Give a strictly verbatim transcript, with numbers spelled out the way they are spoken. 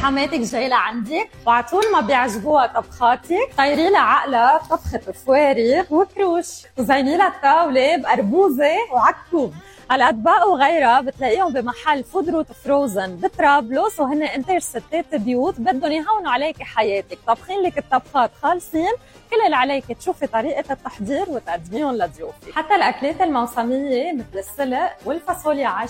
حماتك جاي لعندك وعطول ما بيعجبوها طبخاتك، طيري لها عقلها طبخة فوارغ وكروش وزيني لها الطاولة بقربوزة وعكوب. هالأطباق وغيرها بتلاقيهم بمحل فود روت فروزن بطرابلس، وهن انتاج ستات بيوت بدهم يهونوا عليكي حياتك، طبخين لك الطبخات خالصين، كل اللي عليك تشوفي طريقة التحضير وتقدميهم لضيوفك. حتى الأكلات الموسمية مثل السلق والفاصوليا